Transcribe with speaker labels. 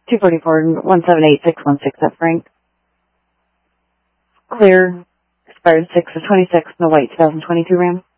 Speaker 1: 244 178616, that's Frank. Clear. Expired 6 of 26, no white, 2022 Ram.